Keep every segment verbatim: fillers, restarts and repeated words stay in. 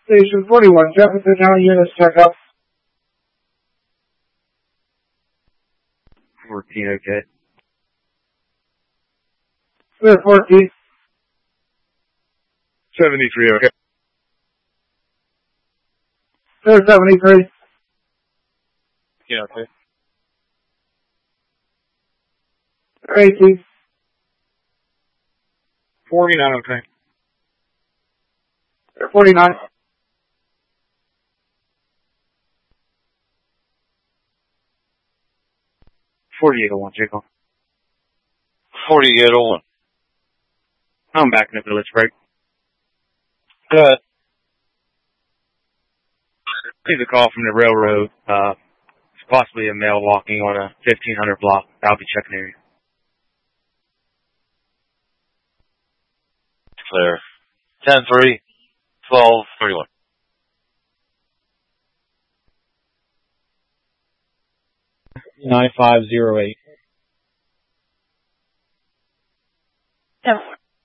Station forty-one, Jefferson County units checkup. fourteen, okay. Clear fourteen. seventy-three, okay. Clear seventy-three. Yeah, okay. eighty. forty-nine, okay. forty-nine. forty-eight oh one, Jacob. forty-eight oh one. I'm back in the village break. Go ahead. Received a call from the railroad. Uh, it's possibly a male walking on a fifteen hundred block. I'll be checking area. Clear. ten three, twelve thirty-one. nine five zero eight. Yep.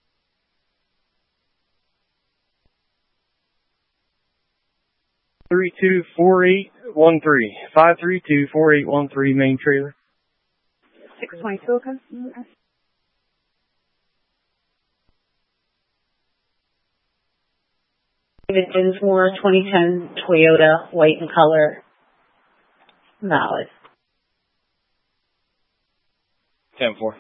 Three two four eight one three. Five three two four eight one three main trailer. six twenty-two, okay? David Dinsmore, twenty ten Toyota, white in color. Valid. ten four.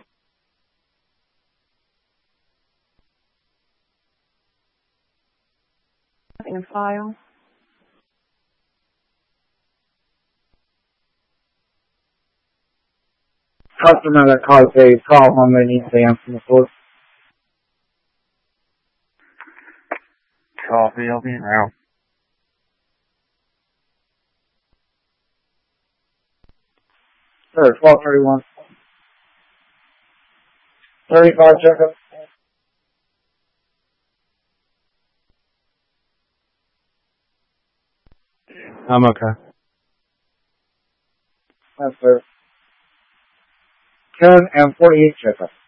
Nothing in file. Customer that calls a call home they need to answer the phone. Coffee, I'll be around. Sir, twelve thirty-one. thirty-five checkup. I'm okay. Yes, sir. ten and forty-eight checkup.